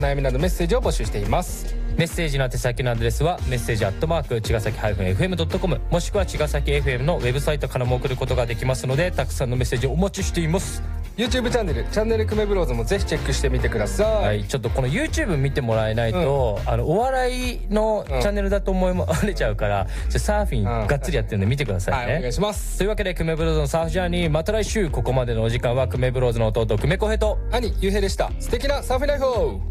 悩みなどメッセージを募集しています。 メッセージの宛先のアドレスはメッセージ茅ヶ崎-fm.com もしくは茅ヶ崎 FM のウェブサイトからも送ることができますので、たくさんのメッセージをお待ちしています。 YouTube チャンネルクメブローズもぜひチェックしてみてください。 はい、ちょっとこの YouTube 見てもらえないと、お笑いのチャンネルだと思われちゃうから、サーフィンがっつりやってるんで見てくださいね。 はい、お願いします。 というわけでクメブローズのサーフジャーニー、また来週。ここまでのお時間はクメブローズの弟クメコヘと兄ゆうへいでした。素敵なサーフィンライフを。